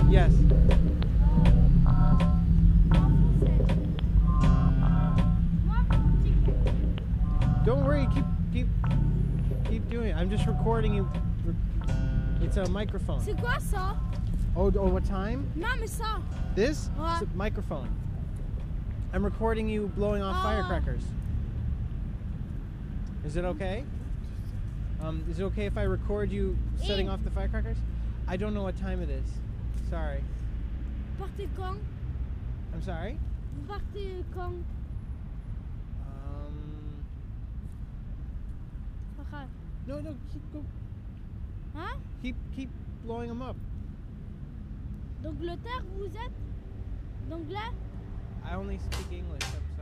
Yes. Don't worry. Keep doing it. I'm just recording you. It's a microphone. C'est quoi ça? Oh, what time? Non, mais ça. This? Ouais. It's a microphone. I'm recording you blowing off firecrackers. Is it okay? Is it okay if I record you setting off the firecrackers? I don't know what time it is. Sorry. Vous partez quand? I'm sorry? Vous partez quand? Arrête. No, go. Hein? Keep blowing them up. D'Angleterre, vous êtes? D'anglais? I only speak English.